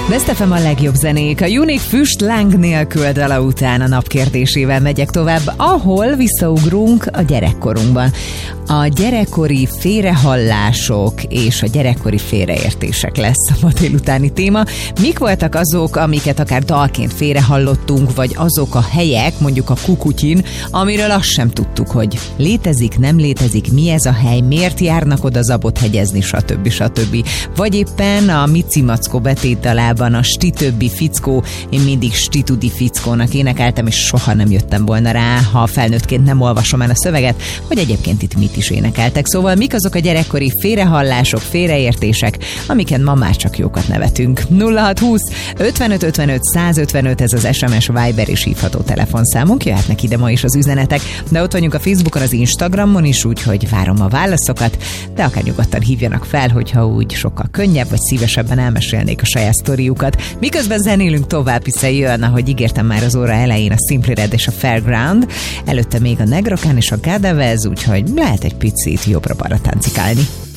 Best FM a legjobb zenék. A Unique Füst láng nélkül dala után a nap kérdésével megyek tovább, ahol visszaugrunk a gyerekkorunkban. A gyerekkori félrehallások és a gyerekkori félreértések lesz a ma délutáni téma. Mik voltak azok, amiket akár dalként félrehallottunk, vagy azok a helyek, mondjuk a Kukutyin, amiről azt sem tudtuk, hogy létezik, nem létezik, mi ez a hely, miért járnak oda zabot hegyezni, stb. Vagy éppen a Mici Mackó betétdalában a Sti többi fickó, én mindig Sti tudi fickónak énekeltem, és soha nem jöttem volna rá, ha felnőttként nem olvasom el a szöveget, hogy egyébként itt mit is énekeltek. Szóval mik azok a gyerekkori félrehallások, félreértések, amiken ma már csak jókat nevetünk. 0620 55 55 155, ez az SMS, Viber és hívható telefonszámunk, jöhetnek ide ma is az üzenetek, de ott vagyunk a Facebookon, az Instagramon is, úgyhogy várom a válaszokat, de akár nyugodtan hívjanak fel, hogyha úgy sokkal könnyebb, vagy szívesebben elmesélnék a saját sztoriukat. Miközben zenélünk tovább, hiszen jön, ahogy ígértem már az óra elején, a Simply Red és a Fairground, előtte még a Negrokán és a Gadavez, úgyhogy lehet egy picit jobbra-balra táncikálni.